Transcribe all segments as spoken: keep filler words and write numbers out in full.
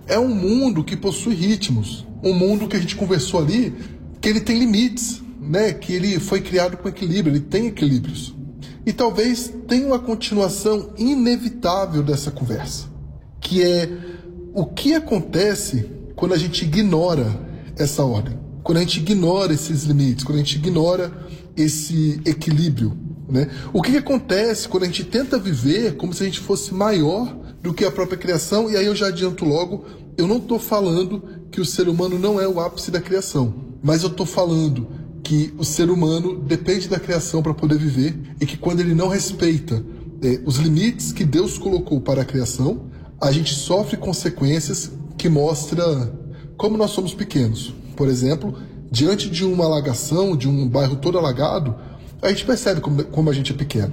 é um mundo que possui ritmos, um mundo que a gente conversou ali, que ele tem limites, né? Que ele foi criado com equilíbrio, ele tem equilíbrios. E talvez tenha uma continuação inevitável dessa conversa, que é o que acontece quando a gente ignora essa ordem, quando a gente ignora esses limites, quando a gente ignora esse equilíbrio, né? O que acontece quando a gente tenta viver como se a gente fosse maior do que a própria criação? E aí eu já adianto logo, eu não estou falando que o ser humano não é o ápice da criação, mas eu estou falando que o ser humano depende da criação para poder viver e que quando ele não respeita é, os limites que Deus colocou para a criação, a gente sofre consequências que mostram como nós somos pequenos. Por exemplo, diante de uma alagação, de um bairro todo alagado, a gente percebe como, como a gente é pequeno.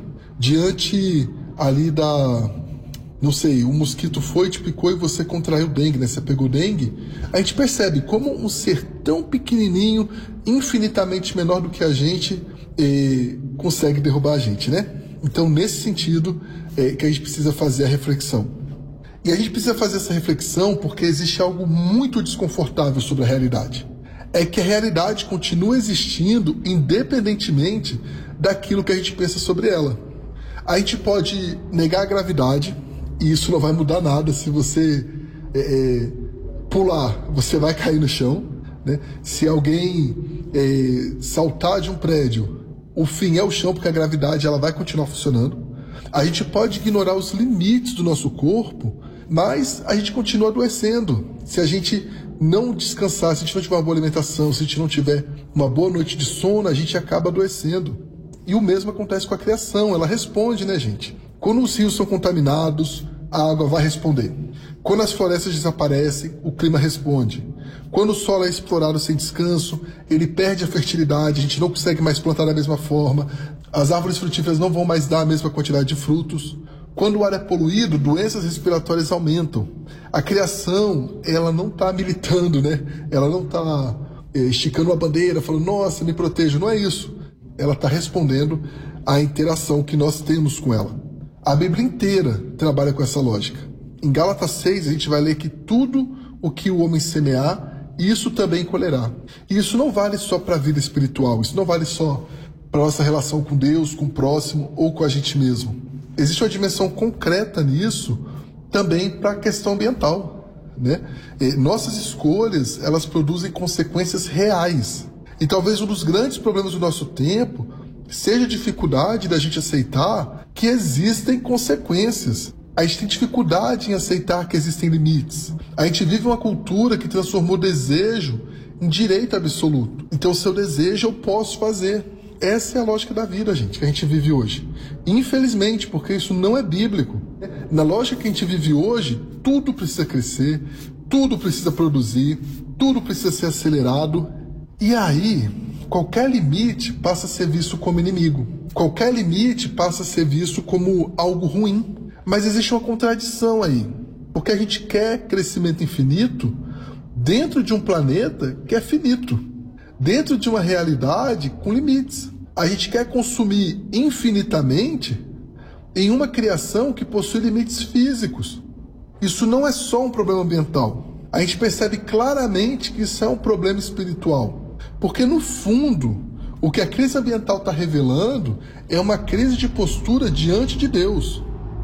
Diante ali da... não sei, um mosquito foi, te picou e você contraiu dengue, né? Você pegou dengue. A gente percebe como um ser tão pequenininho, infinitamente menor do que a gente, eh, consegue derrubar a gente, né? Então, nesse sentido, é que a gente precisa fazer a reflexão. E a gente precisa fazer essa reflexão porque existe algo muito desconfortável sobre a realidade. É que a realidade continua existindo independentemente daquilo que a gente pensa sobre ela. A gente pode negar a gravidade, e isso não vai mudar nada. Se você é, é, pular, você vai cair no chão, né? Se alguém é, saltar de um prédio, o fim é o chão, porque a gravidade ela vai continuar funcionando. A gente pode ignorar os limites do nosso corpo, mas a gente continua adoecendo. Se a gente não descansar, se a gente não tiver uma boa alimentação, se a gente não tiver uma boa noite de sono, a gente acaba adoecendo. E o mesmo acontece com a criação, ela responde, né, gente? Quando os rios são contaminados, a água vai responder. Quando as florestas desaparecem, o clima responde. Quando o solo é explorado sem descanso, ele perde a fertilidade, a gente não consegue mais plantar da mesma forma, as árvores frutíferas não vão mais dar a mesma quantidade de frutos. Quando o ar é poluído, doenças respiratórias aumentam. A criação, ela não está militando, né? Ela não está é, esticando uma bandeira, falando, nossa, me proteja. Não é isso. Ela está respondendo à interação que nós temos com ela. A Bíblia inteira trabalha com essa lógica. Em Gálatas seis, a gente vai ler que tudo o que o homem semear, isso também colherá. E isso não vale só para a vida espiritual, isso não vale só para a nossa relação com Deus, com o próximo ou com a gente mesmo. Existe uma dimensão concreta nisso também para a questão ambiental, né? E nossas escolhas, elas produzem consequências reais. E talvez um dos grandes problemas do nosso tempo seja a dificuldade da gente aceitar que existem consequências. A gente tem dificuldade em aceitar que existem limites. A gente vive uma cultura que transformou desejo em direito absoluto. Então, o seu desejo eu posso fazer. Essa é a lógica da vida, gente, que a gente vive hoje. Infelizmente, porque isso não é bíblico. Na lógica que a gente vive hoje, tudo precisa crescer, tudo precisa produzir, tudo precisa ser acelerado. E aí, qualquer limite passa a ser visto como inimigo. Qualquer limite passa a ser visto como algo ruim. Mas existe uma contradição aí. Porque a gente quer crescimento infinito dentro de um planeta que é finito. Dentro de uma realidade com limites. A gente quer consumir infinitamente em uma criação que possui limites físicos. Isso não é só um problema ambiental. A gente percebe claramente que isso é um problema espiritual. Porque, no fundo, o que a crise ambiental está revelando é uma crise de postura diante de Deus.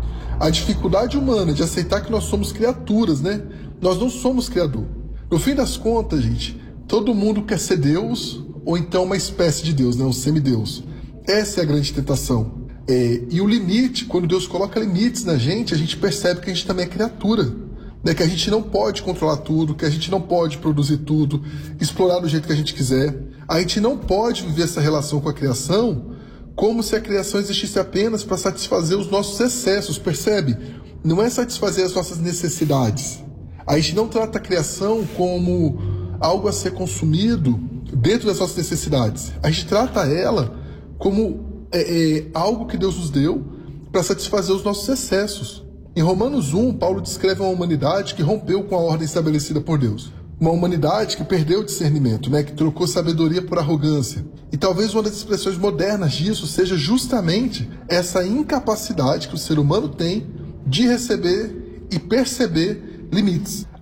A dificuldade humana de aceitar que nós somos criaturas, né? Nós não somos criador. No fim das contas, gente, todo mundo quer ser Deus ou então uma espécie de Deus, né? Um semideus. Essa é a grande tentação. É, e o limite, quando Deus coloca limites na gente, a gente percebe que a gente também é criatura. Né? Que a gente não pode controlar tudo, que a gente não pode produzir tudo, explorar do jeito que a gente quiser. A gente não pode viver essa relação com a criação como se a criação existisse apenas para satisfazer os nossos excessos, percebe? Não é satisfazer as nossas necessidades. A gente não trata a criação como algo a ser consumido dentro das nossas necessidades. A gente trata ela como é, é, algo que Deus nos deu para satisfazer os nossos excessos. Em Romanos um, Paulo descreve uma humanidade que rompeu com a ordem estabelecida por Deus. Uma humanidade que perdeu o discernimento, né? Que trocou sabedoria por arrogância. E talvez uma das expressões modernas disso seja justamente essa incapacidade que o ser humano tem de receber e perceber limites.